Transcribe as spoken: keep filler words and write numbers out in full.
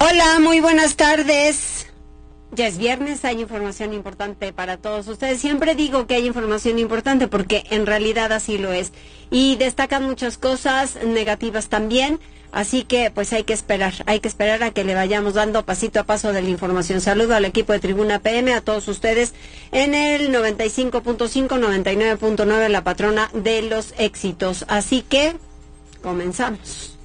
Hola, muy buenas tardes. Ya es viernes, hay información importante para todos ustedes. Siempre digo que hay información importante porque en realidad así lo es. Y destacan muchas cosas negativas también. Así que pues hay que esperar, hay que esperar a que le vayamos dando pasito a paso de la información. Saludo al equipo de Tribuna P M, a todos ustedes en el noventa y cinco punto cinco, noventa y nueve punto nueve, la patrona de los éxitos. Así que comenzamos.